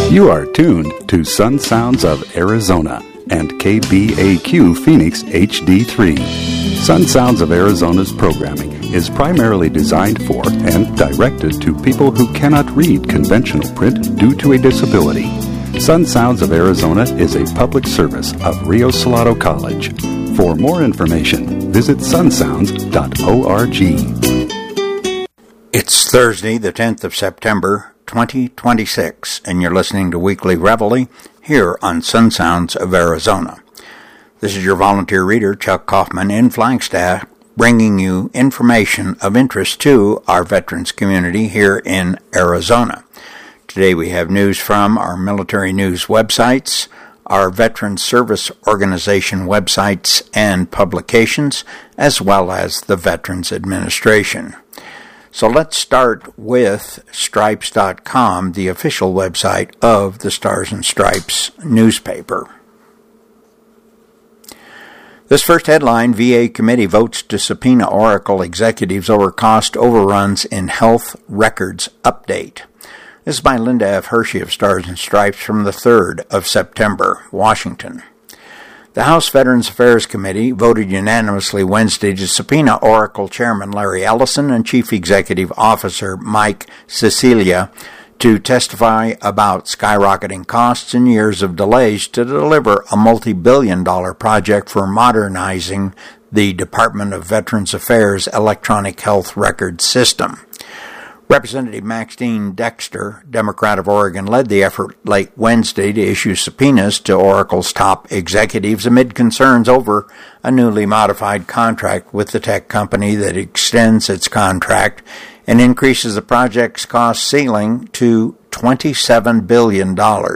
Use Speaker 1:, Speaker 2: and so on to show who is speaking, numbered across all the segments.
Speaker 1: You are tuned to Sun Sounds of Arizona and KBAQ Phoenix HD3. Sun Sounds of Arizona's programming is primarily designed for and directed to people who cannot read conventional print due to a disability. Sun Sounds of Arizona is a public service of Rio Salado College. For more information, visit sunsounds.org.
Speaker 2: It's Thursday, the 10th of September, 2026, and you're listening to Weekly Reveille here on Sun Sounds of Arizona. This is your volunteer reader, Chuck Kaufman, in Flagstaff, bringing you information of interest to our veterans community here in Arizona. Today we have news from our military news websites, our Veterans Service Organization websites and publications, as well as the Veterans Administration. So let's start with Stripes.com, the official website of the Stars and Stripes newspaper. This first headline, VA committee votes to subpoena Oracle executives over cost overruns in health records update. This is by Linda F. Hershey of Stars and Stripes from the 3rd of September, Washington. The House Veterans Affairs Committee voted unanimously Wednesday to subpoena Oracle Chairman Larry Ellison and Chief Executive Officer Mike Sicilia to testify about skyrocketing costs and years of delays to deliver a multi-billion-dollar project for modernizing the Department of Veterans Affairs electronic health record system. Representative Maxine Dexter, Democrat of Oregon, led the effort late Wednesday to issue subpoenas to Oracle's top executives amid concerns over a newly modified contract with the tech company that extends its contract and increases the project's cost ceiling to $27 billion.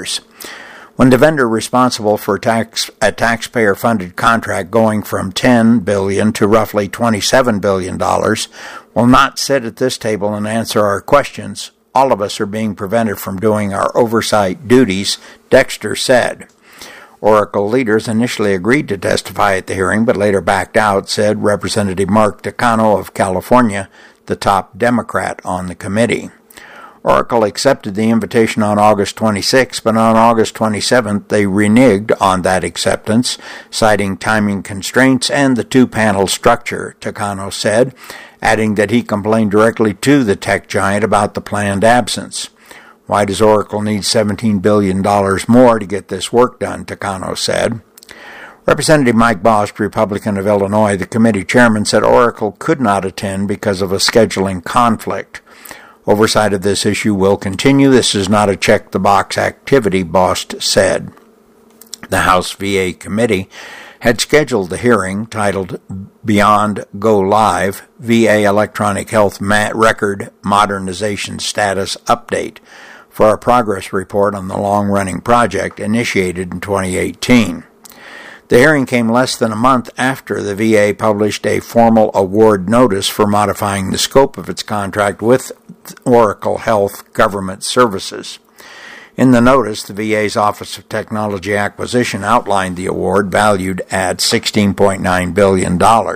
Speaker 2: When the vendor responsible for a taxpayer-funded contract going from $10 billion to roughly $27 billion will not sit at this table and answer our questions, all of us are being prevented from doing our oversight duties, Dexter said. Oracle leaders initially agreed to testify at the hearing, but later backed out, said Representative Mark Takano of California, the top Democrat on the committee. Oracle accepted the invitation on August 26, but on August 27th they reneged on that acceptance, citing timing constraints and the two-panel structure, Takano said, adding that he complained directly to the tech giant about the planned absence. Why does Oracle need $17 billion more to get this work done, Takano said. Representative Mike Bost, Republican of Illinois, the committee chairman, said Oracle could not attend because of a scheduling conflict. Oversight of this issue will continue. This is not a check-the-box activity, Bost said. The House VA committee had scheduled the hearing titled Beyond Go Live, VA Electronic Health Record Modernization Status Update for a progress report on the long-running project initiated in 2018. The hearing came less than a month after the VA published a formal award notice for modifying the scope of its contract with Oracle Health Government Services. In the notice, the VA's Office of Technology Acquisition outlined the award valued at $16.9 billion.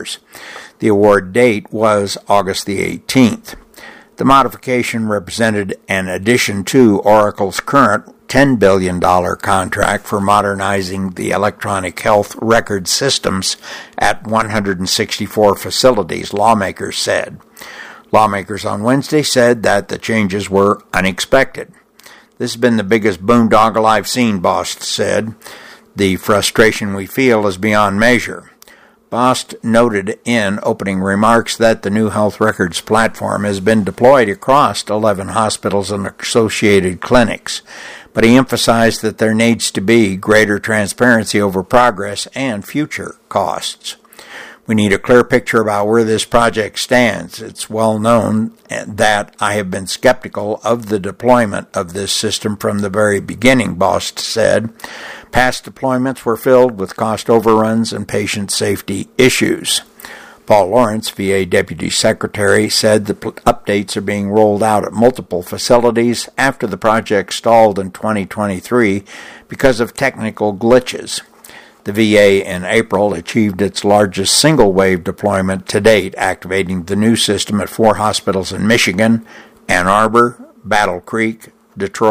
Speaker 2: The award date was August the 18th. The modification represented an addition to Oracle's current $10 billion contract for modernizing the electronic health record systems at 164 facilities, lawmakers said. Lawmakers on Wednesday said that the changes were unexpected. This has been the biggest boondoggle I've seen, Bost said. The frustration we feel is beyond measure. Bost noted in opening remarks that the new health records platform has been deployed across 11 hospitals and associated clinics, but he emphasized that there needs to be greater transparency over progress and future costs. We need a clear picture about where this project stands. It's well known that I have been skeptical of the deployment of this system from the very beginning, Bost said. Past deployments were filled with cost overruns and patient safety issues. Paul Lawrence, VA Deputy Secretary, said the updates are being rolled out at multiple facilities after the project stalled in 2023 because of technical glitches. The VA in April achieved its largest single-wave deployment to date, activating the new system at 4 hospitals in Michigan, Ann Arbor, Battle Creek, Detroit,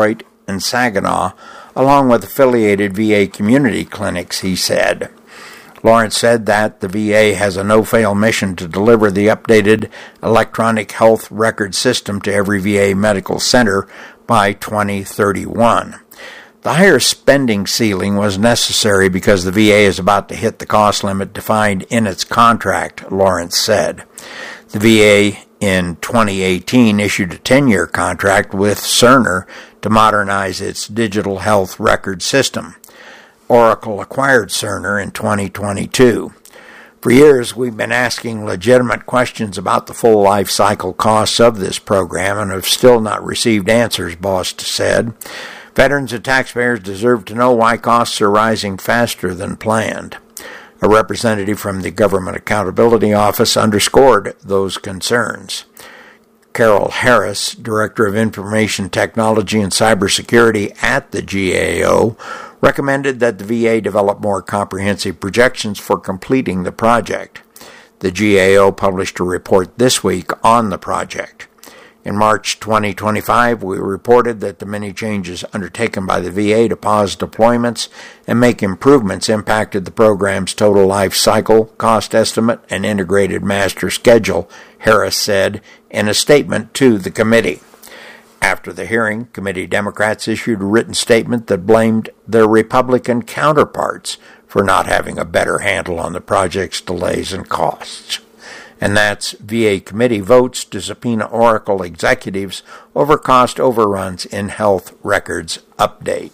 Speaker 2: and Saginaw, along with affiliated VA community clinics, he said. Lawrence said that the VA has a no-fail mission to deliver the updated electronic health record system to every VA medical center by 2031. The higher spending ceiling was necessary because the VA is about to hit the cost limit defined in its contract, Lawrence said. The VA in 2018 issued a 10-year contract with Cerner to modernize its digital health record system. Oracle acquired Cerner in 2022. For years, we've been asking legitimate questions about the full life cycle costs of this program and have still not received answers, Bost said. Veterans and taxpayers deserve to know why costs are rising faster than planned. A representative from the Government Accountability Office underscored those concerns. Carol Harris, Director of Information Technology and Cybersecurity at the GAO, recommended that the VA develop more comprehensive projections for completing the project. The GAO published a report this week on the project. In March 2025, we reported that the many changes undertaken by the VA to pause deployments and make improvements impacted the program's total life cycle, cost estimate, and integrated master schedule, Harris said in a statement to the committee. After the hearing, committee Democrats issued a written statement that blamed their Republican counterparts for not having a better handle on the project's delays and costs. And that's VA committee votes to subpoena Oracle executives over cost overruns in health records update.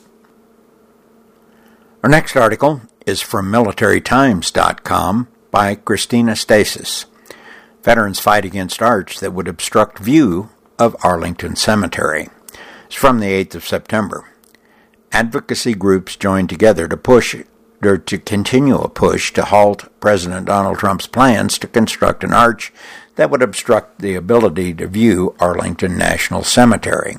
Speaker 2: Our next article is from MilitaryTimes.com by Christina Stasis. Veterans fight against arch that would obstruct view of Arlington Cemetery. It's from the 8th of September. Advocacy groups joined together to continue a push to halt President Donald Trump's plans to construct an arch that would obstruct the ability to view Arlington National Cemetery.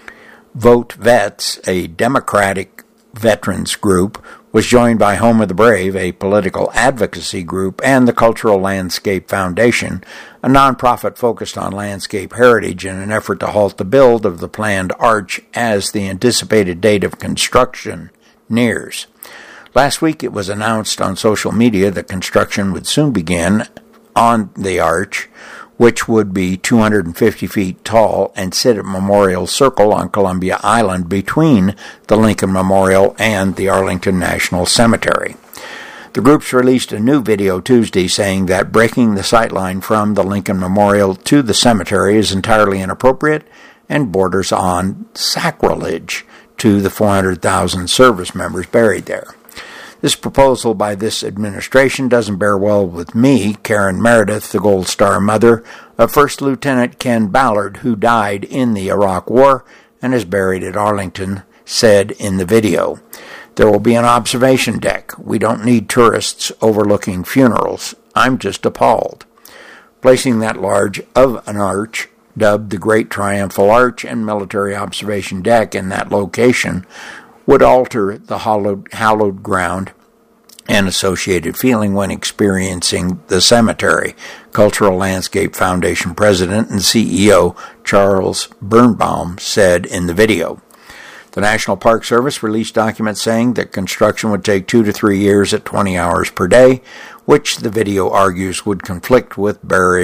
Speaker 2: Vote Vets, a Democratic veterans group, was joined by Home of the Brave, a political advocacy group, and the Cultural Landscape Foundation, a nonprofit focused on landscape heritage, in an effort to halt the build of the planned arch as the anticipated date of construction nears. Last week it was announced on social media that construction would soon begin on the arch, which would be 250 feet tall and sit at Memorial Circle on Columbia Island between the Lincoln Memorial and the Arlington National Cemetery. The groups released a new video Tuesday saying that breaking the sightline from the Lincoln Memorial to the cemetery is entirely inappropriate and borders on sacrilege to the 400,000 service members buried there. This proposal by this administration doesn't bear well with me, Karen Meredith, the Gold Star mother of First Lieutenant Ken Ballard, who died in the Iraq War and is buried at Arlington, said in the video. There will be an observation deck. We don't need tourists overlooking funerals. I'm just appalled. Placing that large of an arch, dubbed the Great Triumphal Arch and Military Observation Deck in that location, would alter the hallowed ground and associated feeling when experiencing the cemetery, Cultural Landscape Foundation President and CEO Charles Birnbaum said in the video. The National Park Service released documents saying that construction would take 2 to 3 years at 20 hours per day, which the video argues would conflict with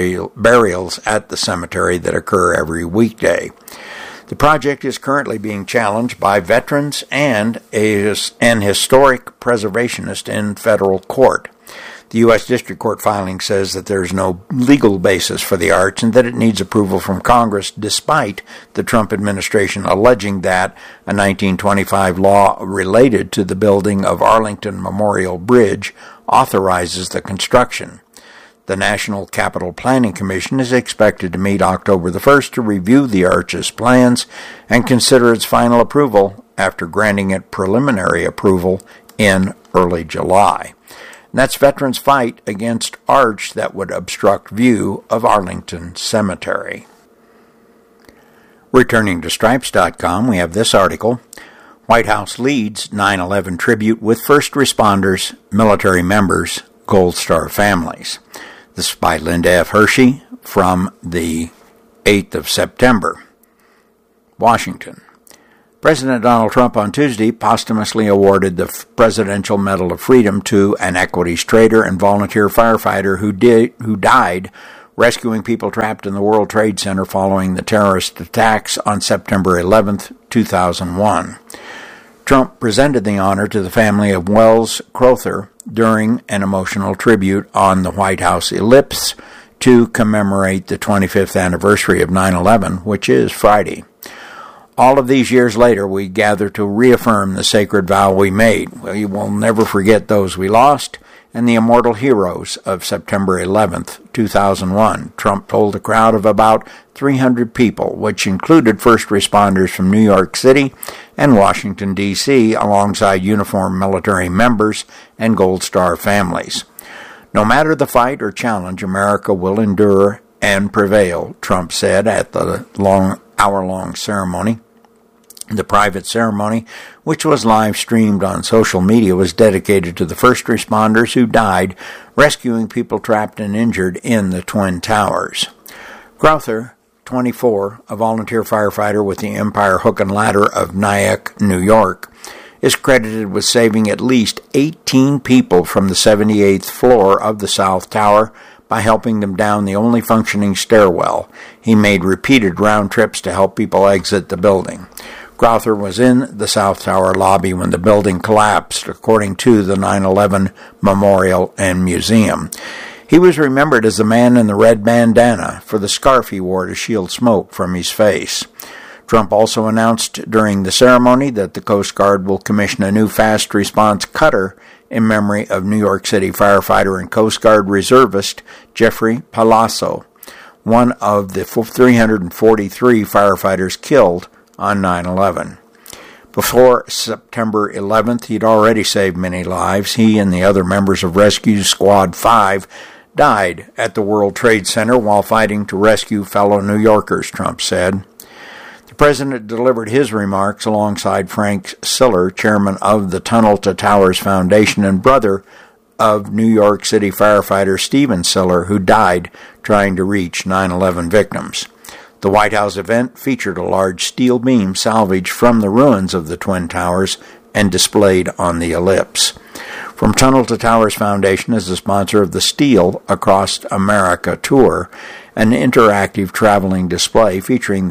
Speaker 2: burials at the cemetery that occur every weekday. The project is currently being challenged by veterans and an historic preservationist in federal court. The U.S. District Court filing says that there is no legal basis for the arch and that it needs approval from Congress, despite the Trump administration alleging that a 1925 law related to the building of Arlington Memorial Bridge authorizes the construction. The National Capital Planning Commission is expected to meet October the 1st to review the arch's plans and consider its final approval after granting it preliminary approval in early July. And that's veterans' fight against arch that would obstruct view of Arlington Cemetery. Returning to Stripes.com, we have this article. White House leads 9/11 tribute with first responders, military members, Gold Star families. This is by Linda F. Hershey from the 8th of September. Washington. President Donald Trump on Tuesday posthumously awarded the Presidential Medal of Freedom to an equities trader and volunteer firefighter who died rescuing people trapped in the World Trade Center following the terrorist attacks on September 11, 2001. Trump presented the honor to the family of Wells Crowther during an emotional tribute on the White House Ellipse to commemorate the 25th anniversary of 9/11, which is Friday. All of these years later, we gather to reaffirm the sacred vow we made. We will never forget those we lost and the immortal heroes of September 11th, 2001, Trump told a crowd of about 300 people, which included first responders from New York City and Washington, D.C., alongside uniformed military members and Gold Star families. No matter the fight or challenge, America will endure and prevail, Trump said at the hour-long ceremony. The private ceremony, which was live-streamed on social media, was dedicated to the first responders who died rescuing people trapped and injured in the Twin Towers. Crowther, 24, a volunteer firefighter with the Empire Hook and Ladder of Nyack, New York, is credited with saving at least 18 people from the 78th floor of the South Tower by helping them down the only functioning stairwell. He made repeated round trips to help people exit the building. Crowther was in the South Tower lobby when the building collapsed, according to the 9/11 Memorial and Museum. He was remembered as the man in the red bandana for the scarf he wore to shield smoke from his face. Trump also announced during the ceremony that the Coast Guard will commission a new fast response cutter in memory of New York City firefighter and Coast Guard reservist Jeffrey Palazzo, one of the 343 firefighters killed on 9/11. Before September 11th, he'd already saved many lives. He and the other members of Rescue Squad 5 died at the World Trade Center while fighting to rescue fellow New Yorkers, Trump said. The president delivered his remarks alongside Frank Siller, chairman of the Tunnel to Towers Foundation and brother of New York City firefighter Stephen Siller, who died trying to reach 9/11 victims. The White House event featured a large steel beam salvaged from the ruins of the Twin Towers and displayed on the ellipse. From Tunnel to Towers Foundation is the sponsor of the Steel Across America Tour, an interactive traveling display featuring the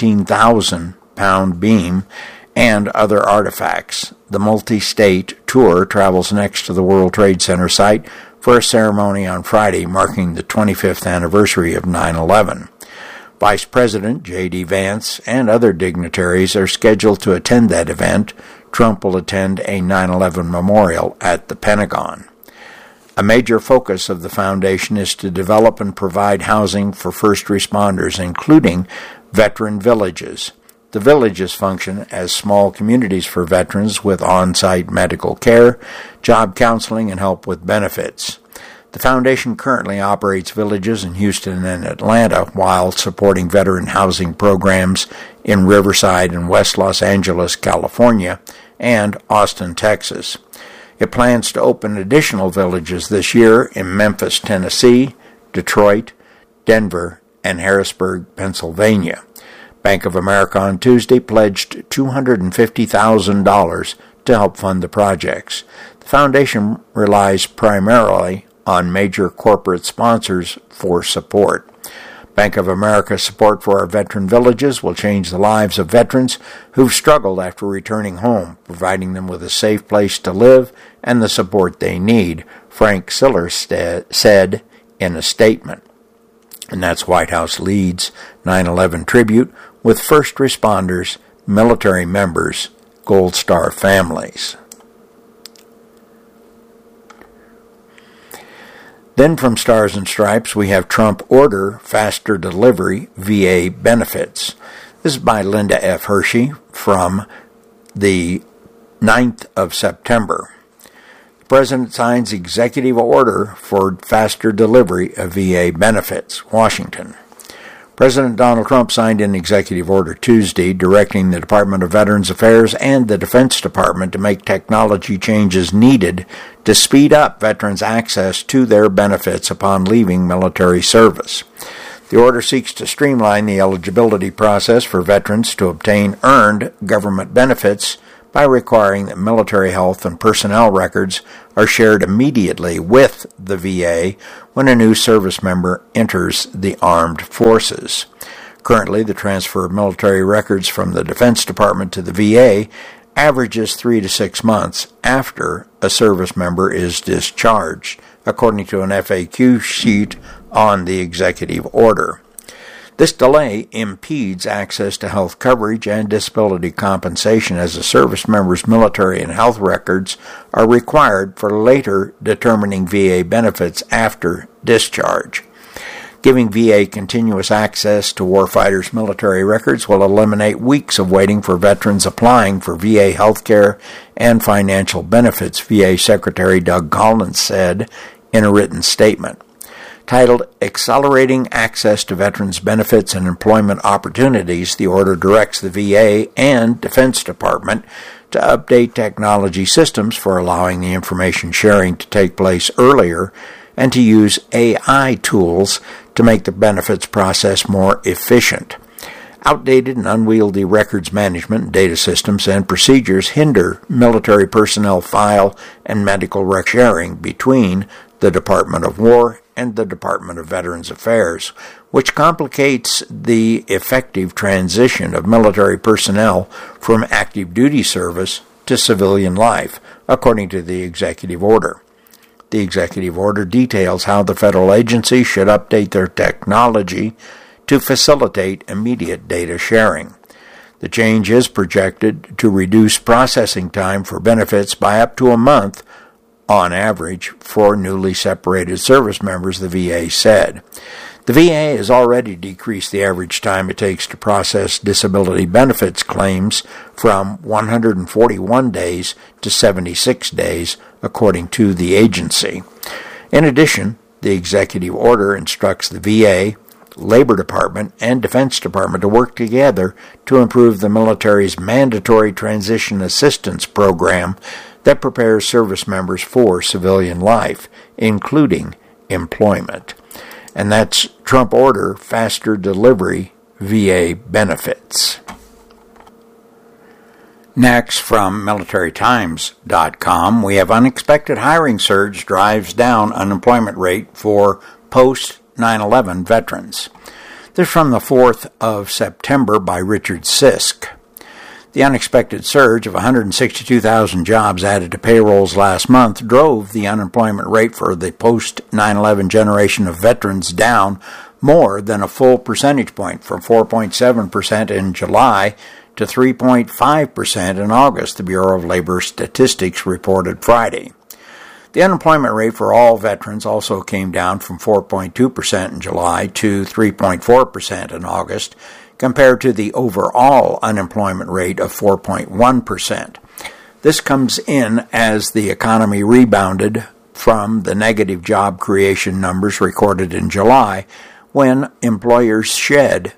Speaker 2: 17,000-pound beam and other artifacts. The multi-state tour travels next to the World Trade Center site for a ceremony on Friday marking the 25th anniversary of 9/11. Vice President J.D. Vance and other dignitaries are scheduled to attend that event. Trump will attend a 9/11 memorial at the Pentagon. A major focus of the foundation is to develop and provide housing for first responders, including veteran villages. The villages function as small communities for veterans with on-site medical care, job counseling, and help with benefits. The foundation currently operates villages in Houston and Atlanta while supporting veteran housing programs in Riverside and West Los Angeles, California, and Austin, Texas. It plans to open additional villages this year in Memphis, Tennessee, Detroit, Denver, and Harrisburg, Pennsylvania. Bank of America on Tuesday pledged $250,000 to help fund the projects. The foundation relies primarily on major corporate sponsors for support. Bank of America's support for our veteran villages will change the lives of veterans who've struggled after returning home, providing them with a safe place to live and the support they need, Frank Siller said in a statement. And that's White House leads 9/11 tribute with first responders, military members, Gold Star families. Then from Stars and Stripes, we have Trump order faster delivery VA benefits. This is by Linda F. Hershey from the 9th of September. The President signs executive order for faster delivery of VA benefits, Washington. President Donald Trump signed an executive order Tuesday directing the Department of Veterans Affairs and the Defense Department to make technology changes needed to speed up veterans' access to their benefits upon leaving military service. The order seeks to streamline the eligibility process for veterans to obtain earned government benefits by requiring that military health and personnel records are shared immediately with the VA when a new service member enters the armed forces. Currently, the transfer of military records from the Defense Department to the VA averages 3 to 6 months after a service member is discharged, according to an FAQ sheet on the executive order. This delay impedes access to health coverage and disability compensation as a service member's military and health records are required for later determining VA benefits after discharge. Giving VA continuous access to warfighters' military records will eliminate weeks of waiting for veterans applying for VA health care and financial benefits, VA Secretary Doug Collins said in a written statement. Titled Accelerating Access to Veterans Benefits and Employment Opportunities, the order directs the VA and Defense Department to update technology systems for allowing the information sharing to take place earlier and to use AI tools to make the benefits process more efficient. Outdated and unwieldy records management, data systems, and procedures hinder military personnel file and medical record sharing between the Department of War and the Department of Veterans Affairs, which complicates the effective transition of military personnel from active duty service to civilian life, according to the executive order. The executive order details how the federal agency should update their technology to facilitate immediate data sharing. The change is projected to reduce processing time for benefits by up to a month on average for newly separated service members, the VA said. The VA has already decreased the average time it takes to process disability benefits claims from 141 days to 76 days, according to the agency. In addition, the executive order instructs the VA, Labor Department, and Defense Department to work together to improve the military's mandatory transition assistance program that prepares service members for civilian life, including employment. And that's Trump order, faster delivery, VA benefits. Next, from MilitaryTimes.com, we have unexpected hiring surge drives down unemployment rate for post-9/11 veterans. This is from the 4th of September by Richard Sisk. The unexpected surge of 162,000 jobs added to payrolls last month drove the unemployment rate for the post-9/11 generation of veterans down more than a full percentage point, from 4.7% in July to 3.5% in August, the Bureau of Labor Statistics reported Friday. The unemployment rate for all veterans also came down from 4.2% in July to 3.4% in August, compared to the overall unemployment rate of 4.1%. This comes in as the economy rebounded from the negative job creation numbers recorded in July, when employers shed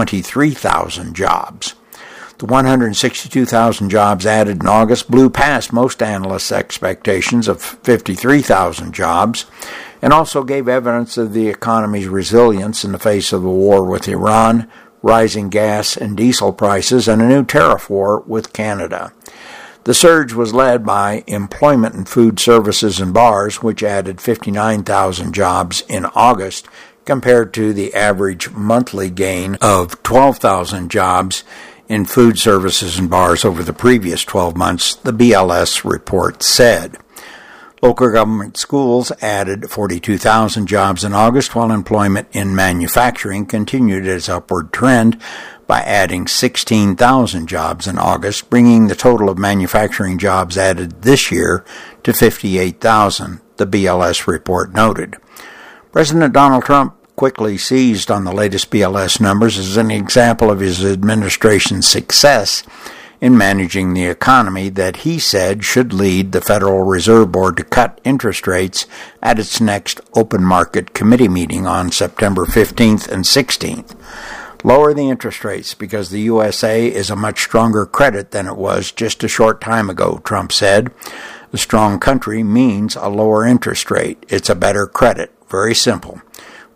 Speaker 2: 23,000 jobs. The 162,000 jobs added in August blew past most analysts' expectations of 53,000 jobs, and also gave evidence of the economy's resilience in the face of the war with Iran, rising gas and diesel prices, and a new tariff war with Canada. The surge was led by employment in food services and bars, which added 59,000 jobs in August, compared to the average monthly gain of 12,000 jobs in food services and bars over the previous 12 months, the BLS report said. Local government schools added 42,000 jobs in August, while employment in manufacturing continued its upward trend by adding 16,000 jobs in August, bringing the total of manufacturing jobs added this year to 58,000, the BLS report noted. President Donald Trump quickly seized on the latest BLS numbers as an example of his administration's success in managing the economy that he said should lead the Federal Reserve Board to cut interest rates at its next open market committee meeting on September 15th and 16th. Lower the interest rates because the USA is a much stronger credit than it was just a short time ago, Trump said. A strong country means a lower interest rate. It's a better credit. Very simple.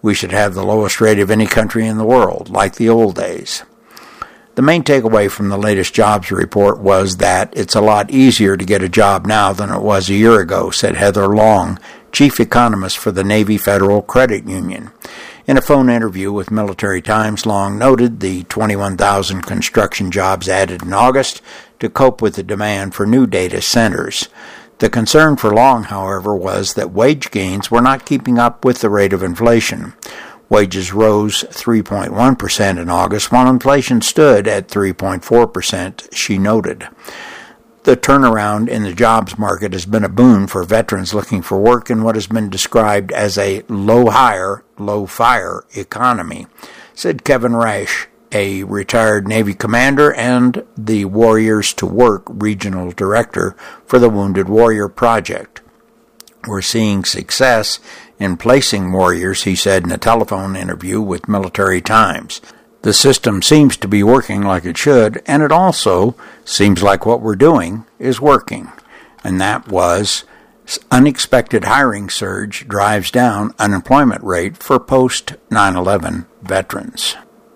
Speaker 2: We should have the lowest rate of any country in the world, like the old days. The main takeaway from the latest jobs report was that it's a lot easier to get a job now than it was a year ago, said Heather Long, chief economist for the Navy Federal Credit Union. In a phone interview with Military Times, Long noted the 21,000 construction jobs added in August to cope with the demand for new data centers. The concern for Long, however, was that wage gains were not keeping up with the rate of inflation. Wages rose 3.1% in August, while inflation stood at 3.4%, she noted. The turnaround in the jobs market has been a boon for veterans looking for work in what has been described as a low-hire, low-fire economy, said Kevin Rash, a retired Navy commander and the Warriors to Work regional director for the Wounded Warrior Project. We're seeing success in placing warriors, he said in a telephone interview with Military Times. The system seems to be working like it should, and it also seems like what we're doing is working. And that was unexpected hiring surge drives down unemployment rate for post-9/11 veterans.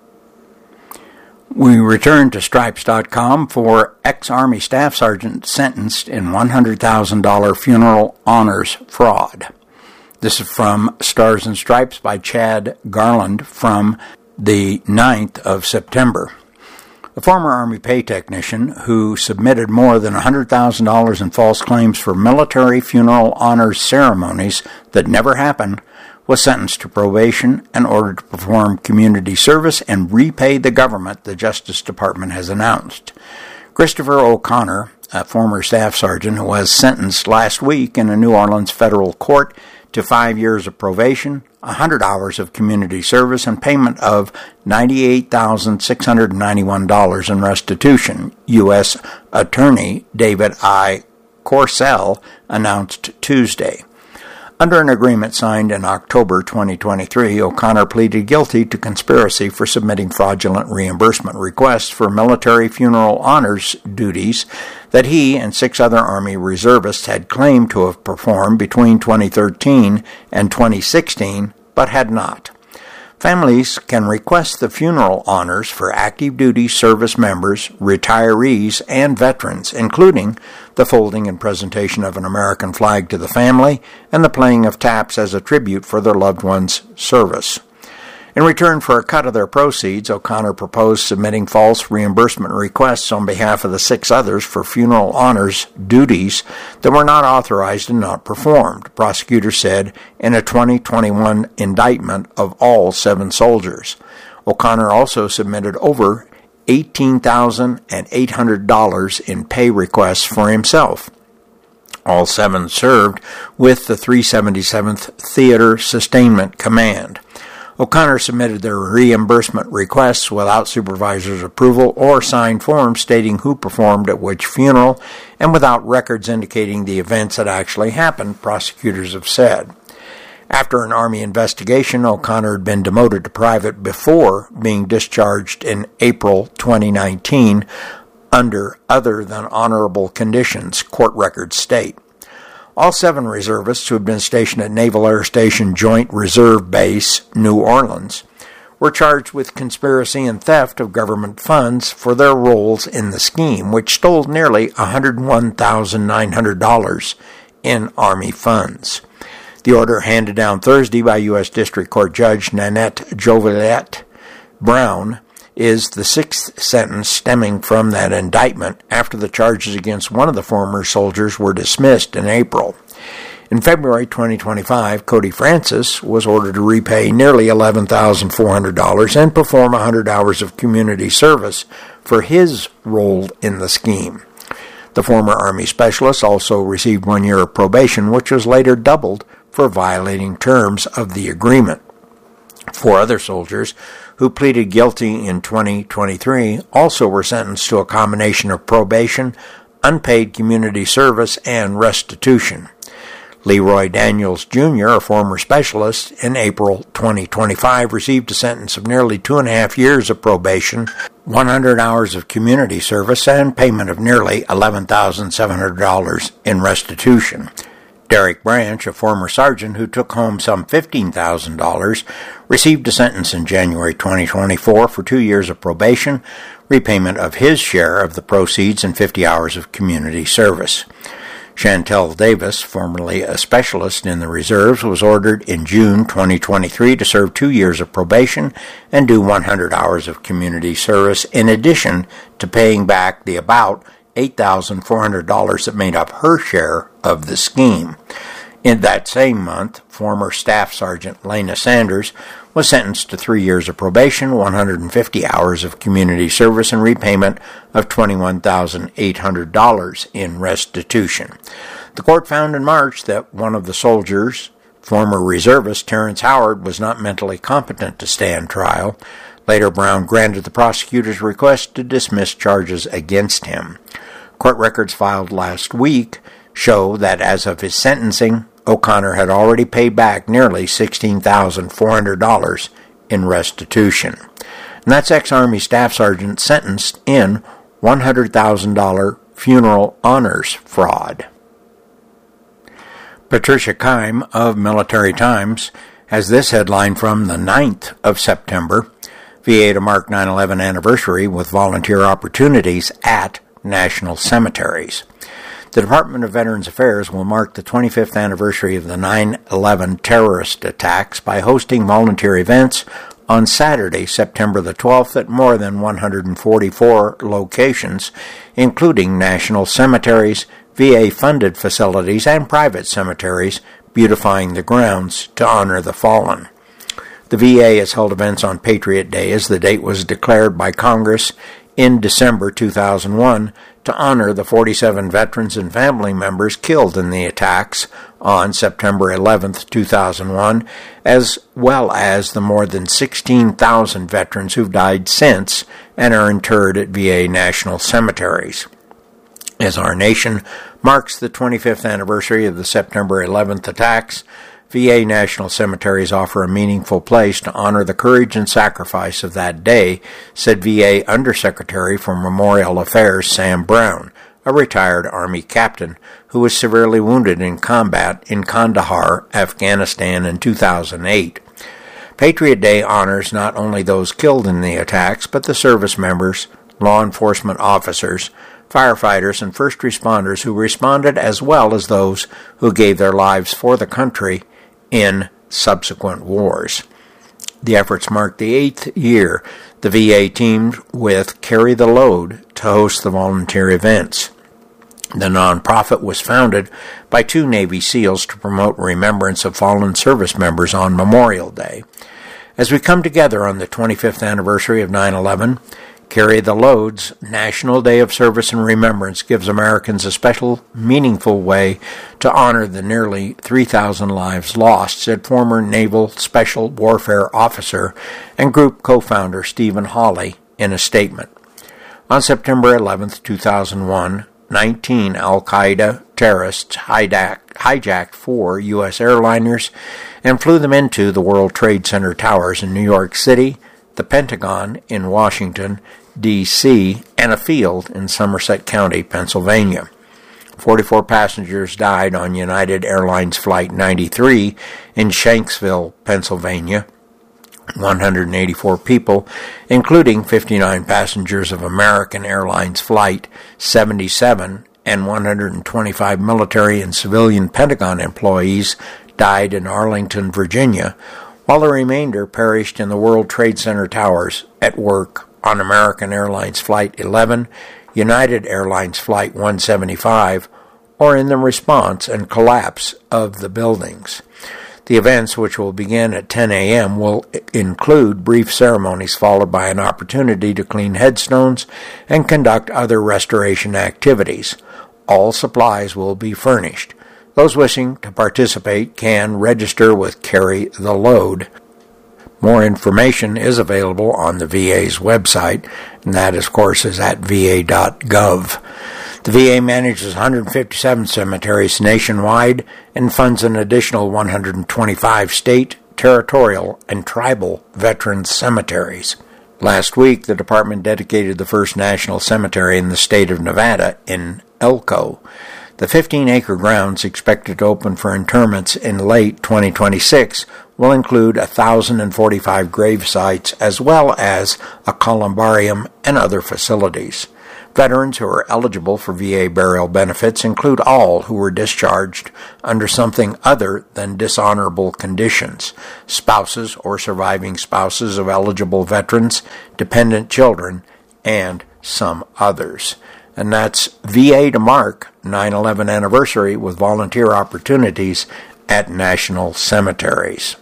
Speaker 2: We return to Stripes.com for ex-Army Staff Sergeant sentenced in $100,000 funeral honors fraud. This is from Stars and Stripes by Chad Garland from the 9th of September. A former Army pay technician who submitted more than $100,000 in false claims for military funeral honors ceremonies that never happened was sentenced to probation and ordered to perform community service and repay the government, the Justice Department has announced. Christopher O'Connor, a former staff sergeant who was sentenced last week in a New Orleans federal court to 5 years of probation, 100 hours of community service, and payment of $98,691 in restitution, U.S. Attorney David I. Corsell announced Tuesday. Under an agreement signed in October 2023, O'Connor pleaded guilty to conspiracy for submitting fraudulent reimbursement requests for military funeral honors duties that he and 6 other Army reservists had claimed to have performed between 2013 and 2016, but had not. Families can request the funeral honors for active duty service members, retirees, and veterans, including the folding and presentation of an American flag to the family and the playing of taps as a tribute for their loved one's service. In return for a cut of their proceeds, O'Connor proposed submitting false reimbursement requests on behalf of the 6 others for funeral honors duties that were not authorized and not performed, prosecutors said in a 2021 indictment of all 7 soldiers. O'Connor also submitted over $18,800 in pay requests for himself. All 7 served with the 377th Theater Sustainment Command. O'Connor submitted their reimbursement requests without supervisor's approval or signed forms stating who performed at which funeral and without records indicating the events that actually happened, prosecutors have said. After an Army investigation, O'Connor had been demoted to private before being discharged in April 2019 under other than honorable conditions, court records state. All 7 reservists who had been stationed at Naval Air Station Joint Reserve Base, New Orleans, were charged with conspiracy and theft of government funds for their roles in the scheme, which stole nearly $101,900 in Army funds. The order handed down Thursday by U.S. District Court Judge Nanette Joliet Brown is the 6th sentence stemming from that indictment after the charges against one of the former soldiers were dismissed in April. In February 2025, Cody Francis was ordered to repay nearly $11,400 and perform 100 hours of community service for his role in the scheme. The former Army specialist also received 1 year of probation, which was later doubled for violating terms of the agreement. 4 other soldiers who pleaded guilty in 2023 also were sentenced to a combination of probation, unpaid community service, and restitution. Leroy Daniels Jr., a former specialist, in April 2025 received a sentence of nearly 2.5 years of probation, 100 hours of community service, and payment of nearly $11,700 in restitution. Derek Branch, a former sergeant who took home some $15,000, received a sentence in January 2024 for 2 years of probation, repayment of his share of the proceeds, and 50 hours of community service. Chantel Davis, formerly a specialist in the reserves, was ordered in June 2023 to serve 2 years of probation and do 100 hours of community service, in addition to paying back the about $8,400 that made up her share of the scheme. In that same month, former Staff Sergeant Lena Sanders was sentenced to 3 years of probation, 150 hours of community service, and repayment of $21,800 in restitution. The court found in March that one of the soldiers, former reservist Terrence Howard, was not mentally competent to stand trial. Later, Brown granted the prosecutor's request to dismiss charges against him. Court records filed last week show that as of his sentencing, O'Connor had already paid back nearly $16,400 in restitution. And that's ex-Army Staff Sergeant sentenced in $100,000 funeral honors fraud. Patricia Keim of Military Times has this headline from the 9th of September, VA to mark 9/11 anniversary with volunteer opportunities at national cemeteries. The Department of Veterans Affairs will mark the 25th anniversary of the 9/11 terrorist attacks by hosting volunteer events on Saturday, September the 12th, at more than 144 locations, including national cemeteries, VA-funded facilities, and private cemeteries, beautifying the grounds to honor the fallen. The VA has held events on Patriot Day, as the date was declared by Congress in December 2001 to honor the 47 veterans and family members killed in the attacks on September 11, 2001, as well as the more than 16,000 veterans who've died since and are interred at VA national cemeteries. As our nation marks the 25th anniversary of the September 11th attacks, VA national cemeteries offer a meaningful place to honor the courage and sacrifice of that day, said VA Undersecretary for Memorial Affairs Sam Brown, a retired Army captain who was severely wounded in combat in Kandahar, Afghanistan in 2008. Patriot Day honors not only those killed in the attacks, but the service members, law enforcement officers, firefighters, and first responders who responded, as well as those who gave their lives for the country in subsequent wars. The efforts mark the 8th year the VA teamed with Carry the Load to host the volunteer events. The nonprofit was founded by 2 Navy SEALs to promote remembrance of fallen service members on Memorial Day. As we come together on the 25th anniversary of 9/11, Carry the Load's National Day of Service and Remembrance gives Americans a special, meaningful way to honor the nearly 3,000 lives lost, said former Naval Special Warfare Officer and group co-founder Stephen Hawley in a statement. On September 11, 2001, 19 al-Qaeda terrorists hijacked 4 U.S. airliners and flew them into the World Trade Center towers in New York City, the Pentagon in Washington, D.C., and a field in Somerset County, Pennsylvania. 44 passengers died on United Airlines Flight 93 in Shanksville, Pennsylvania. 184 people, including 59 passengers of American Airlines Flight 77 and 125 military and civilian Pentagon employees, died in Arlington, Virginia, while the remainder perished in the World Trade Center towers at work on American Airlines Flight 11, United Airlines Flight 175, or in the response and collapse of the buildings. The events, which will begin at 10 a.m., will include brief ceremonies followed by an opportunity to clean headstones and conduct other restoration activities. All supplies will be furnished. Those wishing to participate can register with Carry the Load. More information is available on the VA's website, and that, of course, is at va.gov. The VA manages 157 cemeteries nationwide and funds an additional 125 state, territorial, and tribal veterans cemeteries. Last week, the department dedicated the first national cemetery in the state of Nevada in Elko. The 15-acre grounds expected to open for interments in late 2026 will include 1,045 grave sites as well as a columbarium and other facilities. Veterans who are eligible for VA burial benefits include all who were discharged under something other than dishonorable conditions, spouses or surviving spouses of eligible veterans, dependent children, and some others. And that's VA to mark 9/11 anniversary with volunteer opportunities at national cemeteries.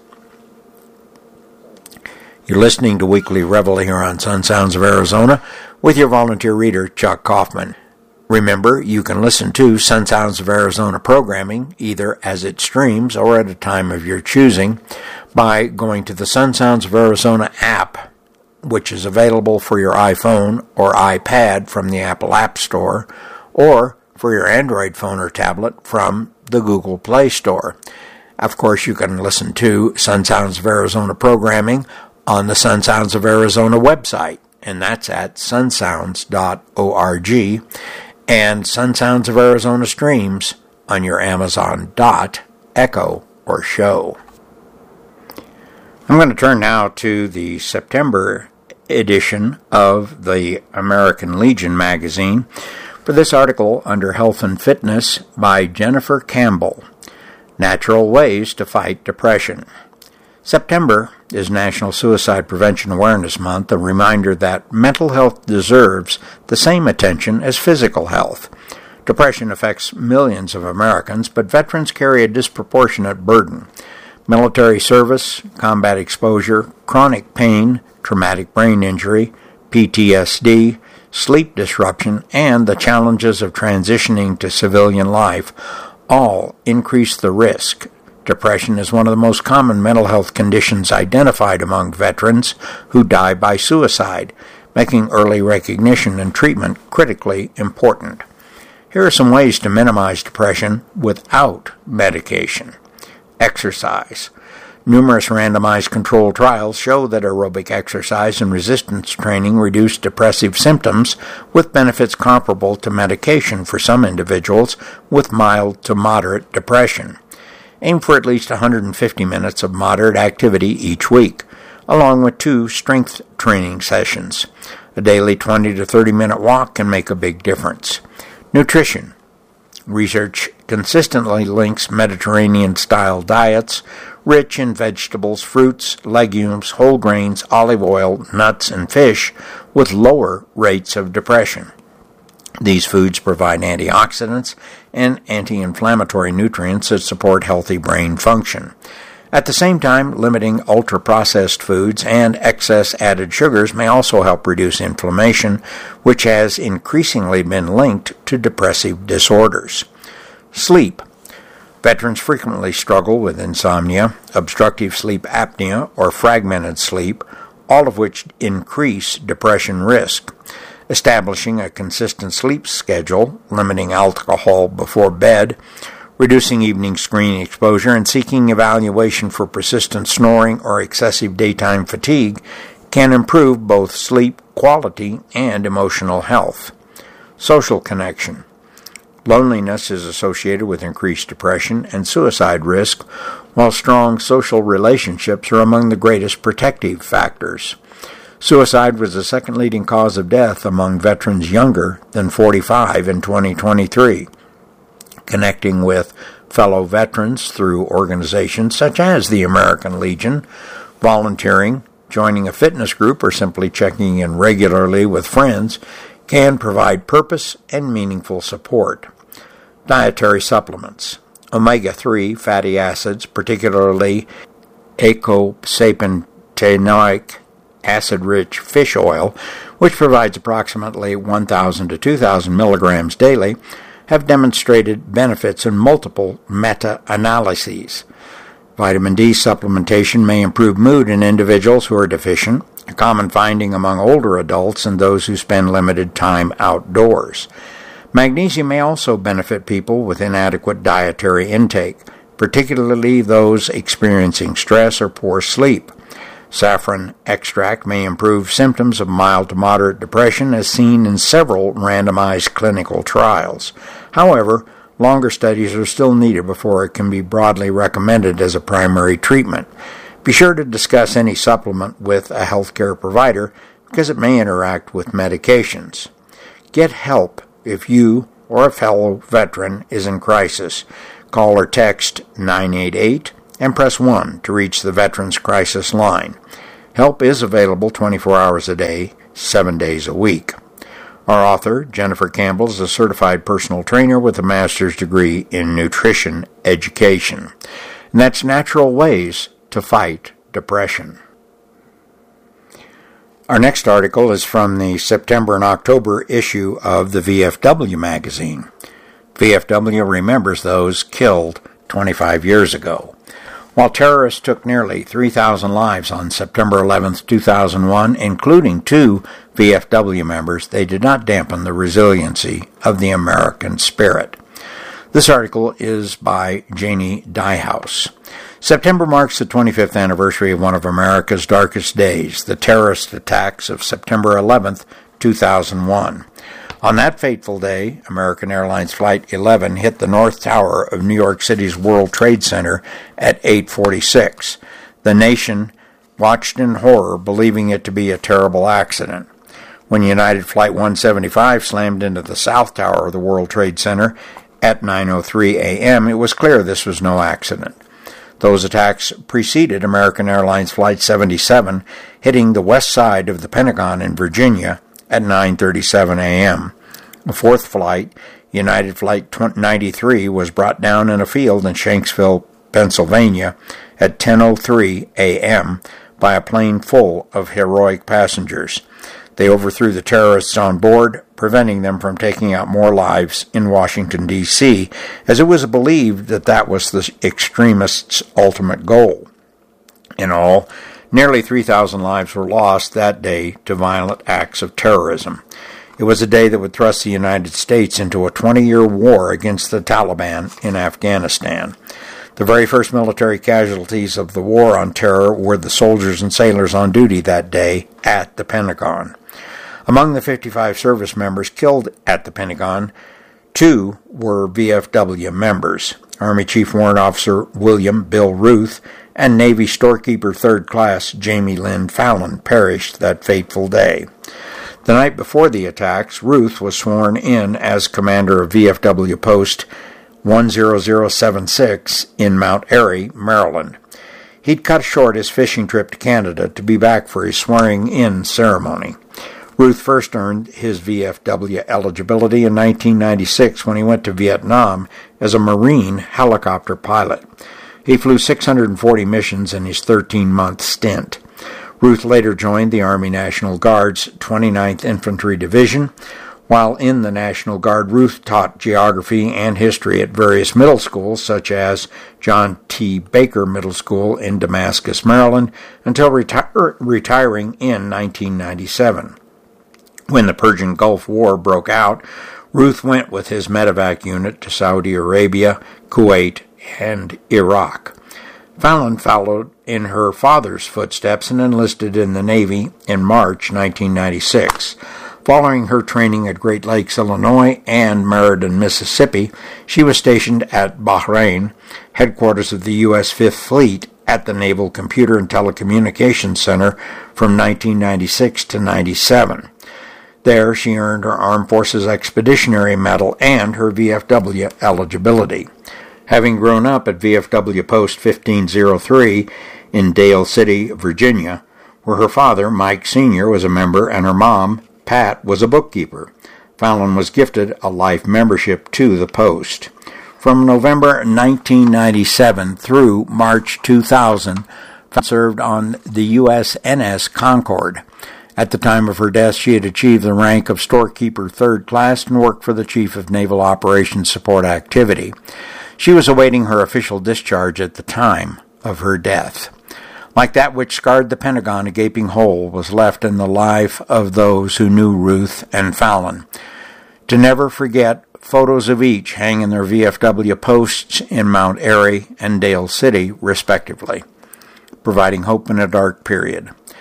Speaker 2: You're listening to Weekly Revel here on Sun Sounds of Arizona with your volunteer reader, Chuck Kaufman. Remember, you can listen to Sun Sounds of Arizona programming either as it streams or at a time of your choosing by going to the Sun Sounds of Arizona app, which is available for your iPhone or iPad from the Apple App Store, or for your Android phone or tablet from the Google Play Store. Of course, you can listen to Sun Sounds of Arizona programming on the Sun Sounds of Arizona website, and that's at sunsounds.org, and Sun Sounds of Arizona streams on your Amazon.Echo or show. I'm going to turn now to the September edition of the American Legion magazine for this article under Health and Fitness by Jennifer Campbell, Natural Ways to Fight Depression. September is National Suicide Prevention Awareness Month, a reminder that mental health deserves the same attention as physical health. Depression affects millions of Americans, but veterans carry a disproportionate burden. Military service, combat exposure, chronic pain, traumatic brain injury, PTSD, sleep disruption, and the challenges of transitioning to civilian life all increase the risk. Depression is one of the most common mental health conditions identified among veterans who die by suicide, making early recognition and treatment critically important. Here are some ways to minimize depression without medication. Exercise. Numerous randomized controlled trials show that aerobic exercise and resistance training reduce depressive symptoms with benefits comparable to medication for some individuals with mild to moderate depression. Aim for at least 150 minutes of moderate activity each week, along with 2 strength training sessions. A daily 20 to 30-minute walk can make a big difference. Nutrition. Research consistently links Mediterranean-style diets, rich in vegetables, fruits, legumes, whole grains, olive oil, nuts, and fish, with lower rates of depression. These foods provide antioxidants and anti-inflammatory nutrients that support healthy brain function. At the same time, limiting ultra-processed foods and excess added sugars may also help reduce inflammation, which has increasingly been linked to depressive disorders. Sleep. Veterans frequently struggle with insomnia, obstructive sleep apnea, or fragmented sleep, all of which increase depression risk. Establishing a consistent sleep schedule, limiting alcohol before bed, reducing evening screen exposure, and seeking evaluation for persistent snoring or excessive daytime fatigue can improve both sleep quality and emotional health. Social connection. Loneliness is associated with increased depression and suicide risk, while strong social relationships are among the greatest protective factors. Suicide was the second leading cause of death among veterans younger than 45 in 2023. Connecting with fellow veterans through organizations such as the American Legion, volunteering, joining a fitness group, or simply checking in regularly with friends can provide purpose and meaningful support. Dietary supplements. Omega-3 fatty acids, particularly eicosapentaenoic acid-rich fish oil, which provides approximately 1,000 to 2,000 milligrams daily, have demonstrated benefits in multiple meta-analyses. Vitamin D supplementation may improve mood in individuals who are deficient, a common finding among older adults and those who spend limited time outdoors. Magnesium may also benefit people with inadequate dietary intake, particularly those experiencing stress or poor sleep. Saffron extract may improve symptoms of mild to moderate depression as seen in several randomized clinical trials. However, longer studies are still needed before it can be broadly recommended as a primary treatment. Be sure to discuss any supplement with a healthcare provider because it may interact with medications. Get help if you or a fellow veteran is in crisis. Call or text 988 and press 1 to reach the Veterans Crisis Line. Help is available 24 hours a day, 7 days a week. Our author, Jennifer Campbell, is a certified personal trainer with a master's degree in nutrition education. And that's Natural Ways to Fight Depression. Our next article is from the September and October issue of the VFW magazine. VFW remembers those killed 25 years ago. While terrorists took nearly 3,000 lives on September 11, 2001, including 2 VFW members, they did not dampen the resiliency of the American spirit. This article is by Janie Dyehouse. September marks the 25th anniversary of one of America's darkest days, the terrorist attacks of September 11, 2001. On that fateful day, American Airlines Flight 11 hit the North Tower of New York City's World Trade Center at 8:46. The nation watched in horror, believing it to be a terrible accident. When United Flight 175 slammed into the South Tower of the World Trade Center at 9:03 a.m., it was clear this was no accident. Those attacks preceded American Airlines Flight 77 hitting the west side of the Pentagon in Virginia at 9:37 a.m. The fourth flight, United Flight 93, was brought down in a field in Shanksville, Pennsylvania at 10:03 a.m. by a plane full of heroic passengers. They overthrew the terrorists on board, preventing them from taking out more lives in Washington, D.C., as it was believed that that was the extremists' ultimate goal. In all, nearly 3,000 lives were lost that day to violent acts of terrorism. It was a day that would thrust the United States into a 20-year war against the Taliban in Afghanistan. The very first military casualties of the war on terror were the soldiers and sailors on duty that day at the Pentagon. Among the 55 service members killed at the Pentagon, 2 were VFW members. Army Chief Warrant Officer William Bill Ruth and Navy storekeeper 3rd Class Jamie Lynn Fallon perished that fateful day. The night before the attacks, Ruth was sworn in as commander of VFW Post 10076 in Mount Airy, Maryland. He'd cut short his fishing trip to Canada to be back for his swearing-in ceremony. Ruth first earned his VFW eligibility in 1996 when he went to Vietnam as a Marine helicopter pilot. He flew 640 missions in his 13-month stint. Ruth later joined the Army National Guard's 29th Infantry Division. While in the National Guard, Ruth taught geography and history at various middle schools, such as John T. Baker Middle School in Damascus, Maryland, until retiring in 1997. When the Persian Gulf War broke out, Ruth went with his medevac unit to Saudi Arabia, Kuwait, and Iraq. Fallon followed in her father's footsteps and enlisted in the Navy in March 1996. Following her training at Great Lakes, Illinois, and Meriden, Mississippi, she was stationed at Bahrain, headquarters of the U.S. Fifth Fleet, at the Naval Computer and Telecommunications Center from 1996 to 97. There, she earned her Armed Forces Expeditionary Medal and her VFW eligibility. Having grown up at VFW Post 1503 in Dale City, Virginia, where her father, Mike Sr., was a member and her mom, Pat, was a bookkeeper, Fallon was gifted a life membership to the post. From November 1997 through March 2000, Fallon served on the USNS Concord. At the time of her death, she had achieved the rank of storekeeper 3rd Class and worked for the Chief of Naval Operations Support Activity. She was awaiting her official discharge at the time of her death. Like that which scarred the Pentagon, a gaping hole was left in the life of those who knew Ruth and Fallon. To never forget, photos of each hang in their VFW posts in Mount Airy and Dale City, respectively, providing hope in a dark period.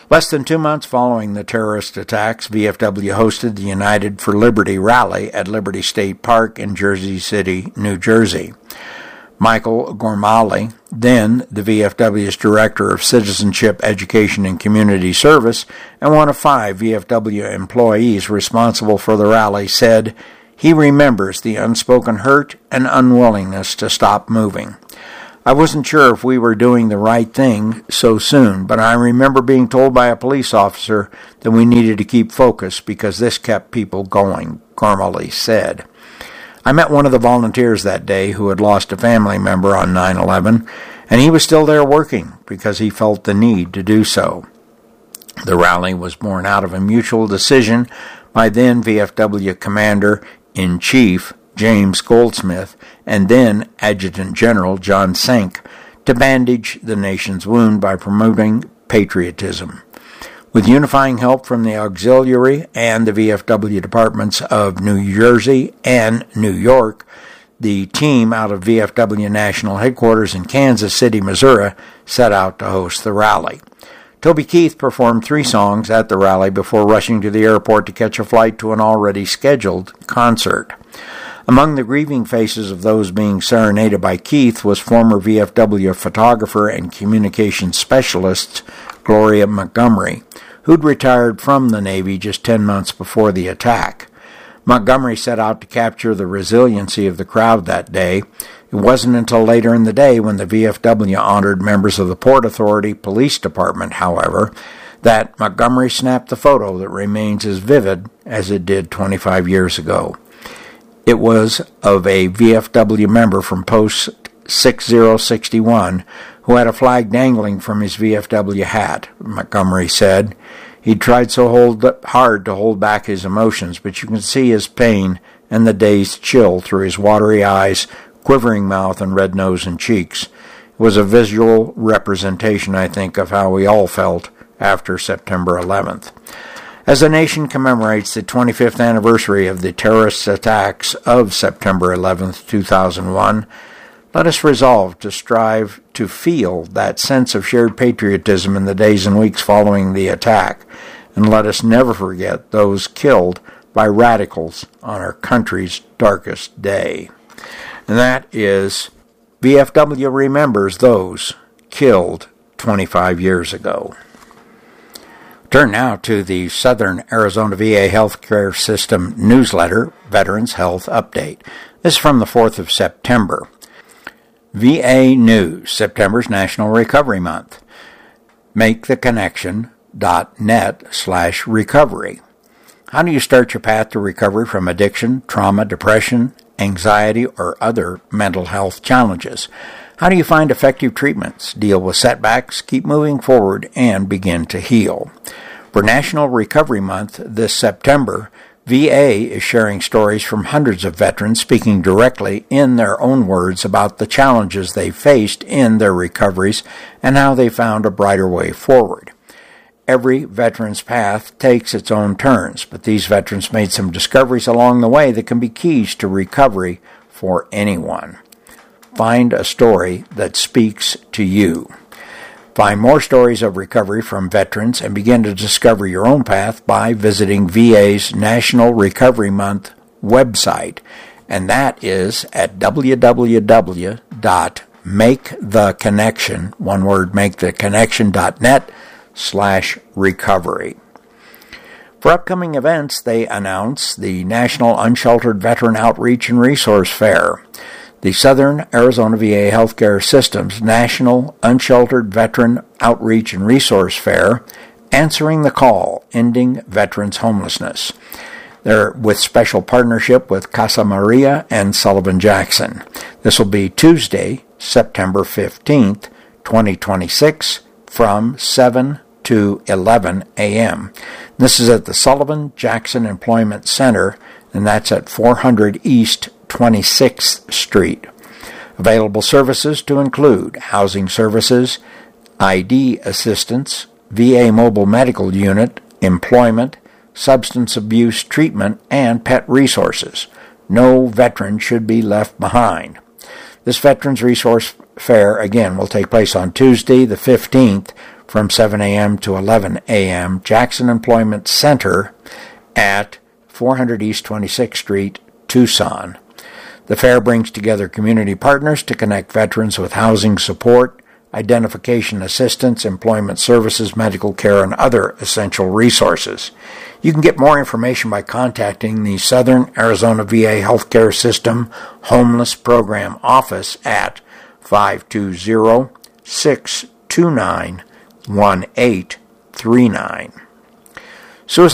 Speaker 2: Less than 2 months following the terrorist attacks, VFW hosted the United for Liberty rally at Liberty State Park in Jersey City, New Jersey. Michael Gormali, then the VFW's Director of Citizenship, Education, and Community Service, and one of 5 VFW employees responsible for the rally, said he remembers the unspoken hurt and unwillingness to stop moving. I wasn't sure if we were doing the right thing so soon, but I remember being told by a police officer that we needed to keep focused because this kept people going, Gormali said. I met one of the volunteers that day who had lost a family member on 9/11, and he was still there working because he felt the need to do so. The rally was born out of a mutual decision by then VFW Commander-in-Chief James Goldsmith and then Adjutant General John Senk to bandage the nation's wound by promoting patriotism. With unifying help from the Auxiliary and the VFW departments of New Jersey and New York, the team out of VFW National Headquarters in Kansas City, Missouri, set out to host the rally. Toby Keith performed 3 songs at the rally before rushing to the airport to catch a flight to an already scheduled concert. Among the grieving faces of those being serenaded by Keith was former VFW photographer and communications specialist Gloria Montgomery, who'd retired from the Navy just 10 months before the attack. Montgomery set out to capture the resiliency of the crowd that day. It wasn't until later in the day when the VFW honored members of the Port Authority Police Department, however, that Montgomery snapped the photo that remains as vivid as it did 25 years ago. It was of a VFW member from Post 6061 who had a flag dangling from his VFW hat, Montgomery said. He tried so hard to hold back his emotions, but you can see his pain and the dazed chill through his watery eyes, quivering mouth, and red nose and cheeks. It was a visual representation, I think, of how we all felt after September 11th. As the nation commemorates the 25th anniversary of the terrorist attacks of September 11th, 2001, let us resolve to strive to feel that sense of shared patriotism in the days and weeks following the attack, and let us never forget those killed by radicals on our country's darkest day. And that is VFW remembers those killed 25 years ago. Turn now to the Southern Arizona VA Healthcare System newsletter, Veterans Health Update. This is from the 4th of September. VA News, September's National Recovery Month. MakeTheConnection.net/recovery. How do you start your path to recovery from addiction, trauma, depression, anxiety, or other mental health challenges? How do you find effective treatments, deal with setbacks, keep moving forward, and begin to heal? For National Recovery Month this September, VA is sharing stories from hundreds of veterans speaking directly in their own words about the challenges they faced in their recoveries and how they found a brighter way forward. Every veteran's path takes its own turns, but these veterans made some discoveries along the way that can be keys to recovery for anyone. Find a story that speaks to you. Find more stories of recovery from veterans and begin to discover your own path by visiting VA's National Recovery Month website, and that is at www.maketheconnection, one word, maketheconnection.net/recovery. For upcoming events, they announce the National Unsheltered Veteran Outreach and Resource Fair, the Southern Arizona VA Healthcare System's National Unsheltered Veteran Outreach and Resource Fair, Answering the Call, Ending Veterans Homelessness. They're with special partnership with Casa Maria and Sullivan Jackson. This will be Tuesday, September 15th, 2026, from 7 to 11 a.m. This is at the Sullivan Jackson Employment Center, and that's at 400 East 26th Street. Available services to include housing services, ID assistance, VA mobile medical unit, employment, substance abuse treatment, and pet resources. No veteran should be left behind. This Veterans Resource Fair, again, will take place on Tuesday the 15th from 7 a.m. to 11 a.m. Jackson Employment Center at 400 East 26th Street, Tucson. The fair brings together community partners to connect veterans with housing support, identification assistance, employment services, medical care, and other essential resources. You can get more information by contacting the Southern Arizona VA Healthcare System Homeless Program Office at 520-629-1839.